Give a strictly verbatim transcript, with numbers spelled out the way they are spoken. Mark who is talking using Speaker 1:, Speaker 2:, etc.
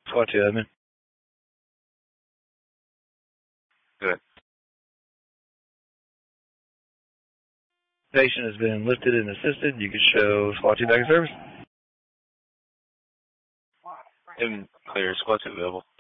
Speaker 1: SWAT two admin.
Speaker 2: Good.
Speaker 1: Patient has been lifted and assisted. You can show SWAT two back in service.
Speaker 2: And clear, SWAT two available.